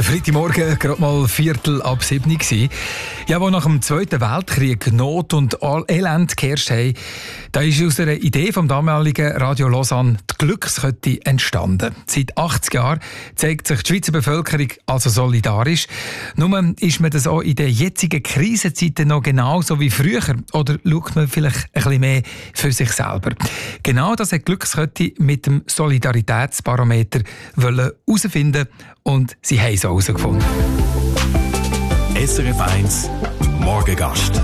Freitagmorgen, gerade mal 6:45 gewesen. Ja, wo nach dem Zweiten Weltkrieg Not und Elend geherrscht haben, da ist aus einer Idee vom damaligen Radio Lausanne die Glückskette entstanden. Seit 80 Jahren zeigt sich die Schweizer Bevölkerung also solidarisch. Nur ist man das auch in den jetzigen Krisenzeiten noch genauso wie früher? Oder schaut man vielleicht ein bisschen mehr für sich selber? Genau das hat die Glückskette mit dem Solidaritätsbarometer herausfinden und sie haben es auch herausgefunden. SRF 1 Morgengast.